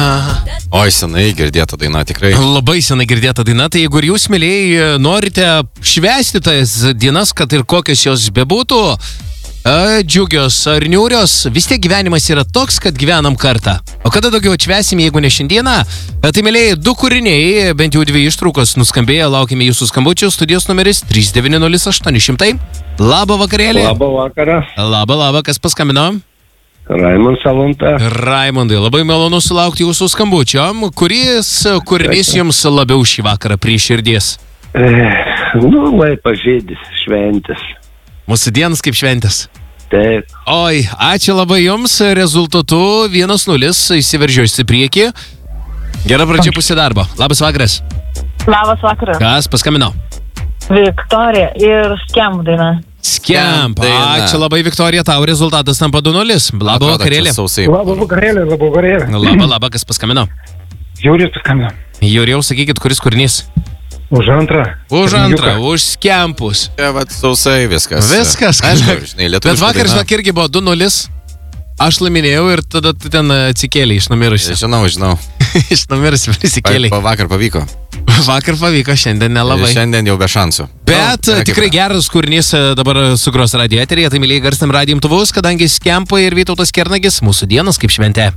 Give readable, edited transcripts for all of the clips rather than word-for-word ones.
Oi, senai girdėta daina, tikrai. Labai senai girdėta daina, tai jeigu ir jūs, mėlyjei, norite švęsti tas dienas, kad ir kokios jos bebūtų, džiugios ar niūrios, vis tiek gyvenimas yra toks, kad gyvenam kartą. O kada daugiau atšvęsim, jeigu ne šiandieną? Tai, mėlyjei, 2 kūriniai, bent jau 2 ištraukos nuskambėjo, laukime jūsų skambučių, studijos numeris 390 800. Labą vakarėlį. Labą vakarą. Labą, kas paskambino? Raimondas Alunta. Raimondai, labai malonu sulaukti jūsų skambučio. Kuris kūrinys jums labiau šį vakarą prie širdies? Lai pažėdis, šventės. Mūsų dienas kaip šventės. Taip. Oi, ačiū labai jums. Rezultatu 1-0 įsiveržiuosi į priekį. Gera pradžia pusė darbo. Labas vakaras. Labas vakaras. Kas paskambino? Viktorija ir Skem daina. Skem. Ačiū labai, Viktorija, tau rezultatas tampa 2-0. Labą vakarėlį. Labą vakarėlį. Labą, kas paskambino? Jūrijus paskambino. Jūrijau, sakykit, kuris kūrinys? Už antrą. Už Skempus. Čia vat sausai viskas. Aišku, žinai, lietuviška bet vakar, daina. žinok, irgi buvo 2-0. Aš laimėjau ir tada tu ten atsikėlė iš numirusi. Žinau. Iš numirusi prisikėlė. Vakar pavyko. Vakar pavyko, šiandien nelabai. Šiandien jau be šansų. Bet tikrai geras kūrinys dabar sugros radijo eteryje, tai mėlyjei garsam radijo imtuvus, kadangi Skempai ir Vytautas Kernagis mūsų dienos kaip šventė.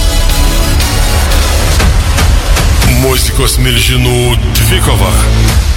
Muzikos milžinų dvikova.